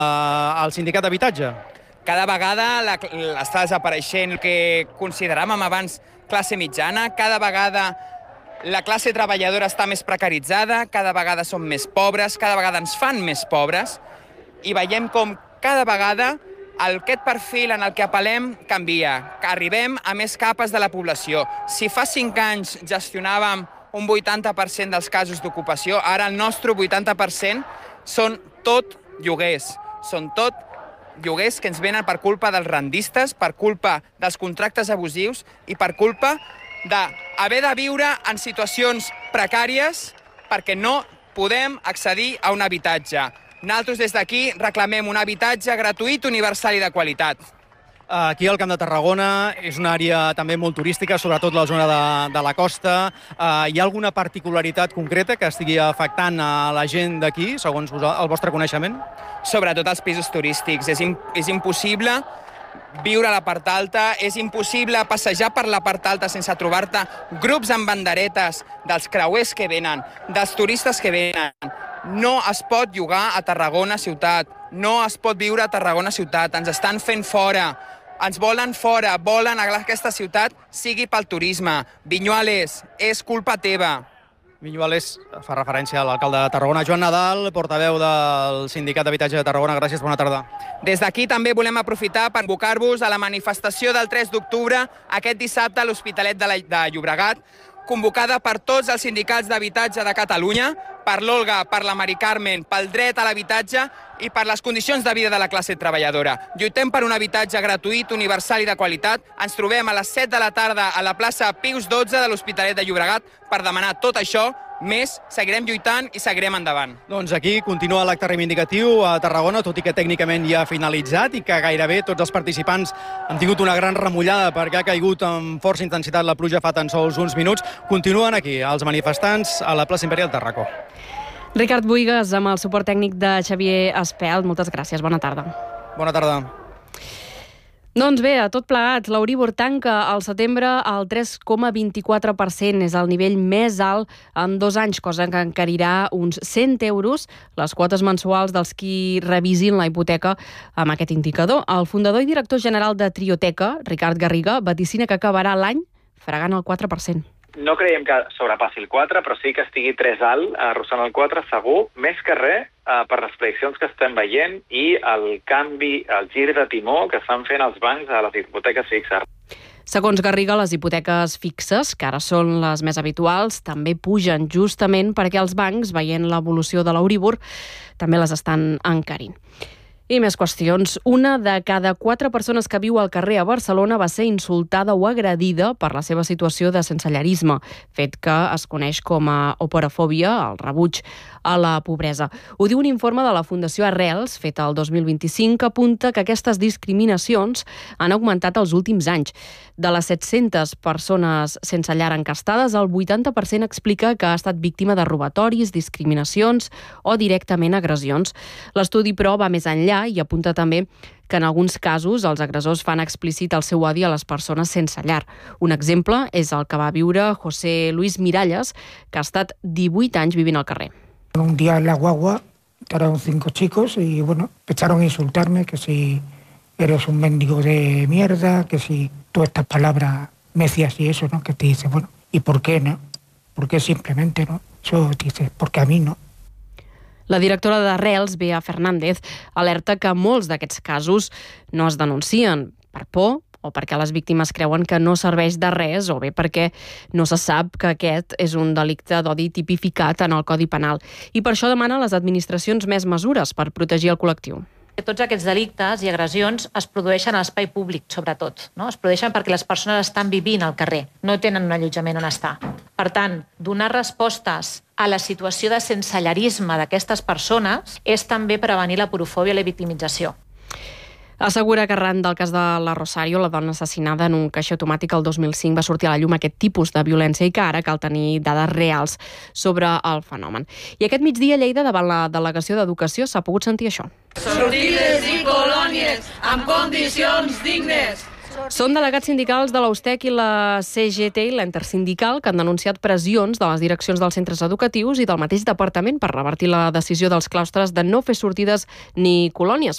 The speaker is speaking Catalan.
al sindicat d'habitatge? Cada vegada està desapareixent el que consideràvem abans classe mitjana, cada vegada la classe treballadora està més precaritzada, cada vegada som més pobres, cada vegada ens fan més pobres i veiem com cada vegada aquest perfil en el que apel·lem canvia, que arribem a més capes de la població. Si fa 5 anys gestionàvem un 80% dels casos d'ocupació, ara el nostre 80% són tot lloguers, són tot lloguers que ens venen per culpa dels rendistes, per culpa dels contractes abusius i per culpa d'haver de viure en situacions precàries perquè no podem accedir a un habitatge. Nosaltres des d'aquí reclamem un habitatge gratuït, universal i de qualitat. Aquí al Camp de Tarragona és una àrea també molt turística, sobretot la zona de la costa. Hi ha alguna particularitat concreta que estigui afectant a la gent d'aquí, segons el vostre coneixement? Sobretot els pisos turístics. És impossible viure a la part alta, és impossible passejar per la part alta sense trobar-te grups amb banderetes dels creuers que venen, dels turistes que venen. No es pot llogar a Tarragona ciutat, no es pot viure a Tarragona ciutat, ens estan fent fora. Ens volen fora, volen que aquesta ciutat sigui pel turisme. Viñuales, és culpa teva. Viñuales fa referència a l'alcalde de Tarragona. Joan Nadal, portaveu del Sindicat d'Habitatge de Tarragona. Gràcies, bona tarda. Des d'aquí també volem aprofitar per convocar-vos a la manifestació del 3 d'octubre, aquest dissabte a l'Hospitalet de Llobregat, convocada per tots els sindicats d'habitatge de Catalunya, per l'Olga, per la Mari Carmen, pel dret a l'habitatge i per les condicions de vida de la classe treballadora. Lluitem per un habitatge gratuït, universal i de qualitat. Ens trobem a les 7 de la tarda a la plaça Pius XII de l'Hospitalet de Llobregat per demanar tot això, més, seguirem lluitant i seguirem endavant. Doncs aquí continua l'acte reivindicatiu a Tarragona, tot i que tècnicament ja ha finalitzat i que gairebé tots els participants han tingut una gran remullada perquè ha caigut amb força intensitat la pluja fa tan sols uns minuts. Continuen aquí els manifestants a la plaça Imperial de Tarragó. Ricard Buigas, amb el suport tècnic de Xavier Espelt. Moltes gràcies, bona tarda. Bona tarda. Doncs bé, a tot plegat, l'Euríbor tanca al setembre al 3,24%. És el nivell més alt en 2 anys, cosa que encarirà uns 100 euros les quotes mensuals dels qui revisin la hipoteca amb aquest indicador. El fundador i director general de Trioteca, Ricard Garriga, vaticina que acabarà l'any fregant el 4%. No creiem que sobrepassi el 4, però sí que estigui 3 alt, arrossant el 4 segur, més que res per les prediccions que estem veient i el canvi, el gir de timó que estan fent els bancs a les hipoteques fixes. Segons Garriga, les hipoteques fixes, que ara són les més habituals, també pugen justament perquè els bancs, veient l'evolució de l'Euríbor, també les estan encarint. I més qüestions. Una de cada 4 persones que viu al carrer a Barcelona va ser insultada o agredida per la seva situació de sensellarisme, fet que es coneix com a operafòbia, el rebuig a la pobresa. Ho diu un informe de la Fundació Arrels, fet el 2025, que apunta que aquestes discriminacions han augmentat els últims anys. De les 700 persones sense llar encastades, el 80% explica que ha estat víctima de robatoris, discriminacions o directament agressions. L'estudi, però, va més enllà i apunta també que en alguns casos els agressors fan explícit el seu odi a les persones sense llar. Un exemple és el que va viure José Luis Miralles, que ha estat 18 anys vivint al carrer. Un día en la guagua entraron 5 chicos y bueno, empezaron a insultarme que si eres un mendigo de mierda, que si todas estas palabras me decías y eso, ¿no? Que te dice, bueno, ¿y por qué no? ¿Por qué simplemente no? Eso te dice, porque a mí no. La directora d'Arrels, Bea Fernández, alerta que molts d'aquests casos no es denuncien per por o perquè les víctimes creuen que no serveix de res o bé perquè no se sap que aquest és un delicte d'odi tipificat en el Codi Penal. I per això demana a les administracions més mesures per protegir el col·lectiu. Tots aquests delictes i agressions es produeixen a l'espai públic, sobretot. No? Es produeixen perquè les persones estan vivint al carrer, no tenen un allotjament on estar. Per tant, donar respostes a la situació de sensellarisme d'aquestes persones és també prevenir la porofòbia i la victimització. Assegura que arran del cas de la Rosario, la dona assassinada en un caixer automàtic el 2005, va sortir a la llum aquest tipus de violència i que ara cal tenir dades reals sobre el fenomen. I aquest migdia a Lleida, davant la Delegació d'Educació, s'ha pogut sentir això. Sortides i colònies amb condicions dignes. Són delegats sindicals de l'Austec i la CGT i l'Intersindical que han denunciat pressions de les direccions dels centres educatius i del mateix departament per revertir la decisió dels claustres de no fer sortides ni colònies.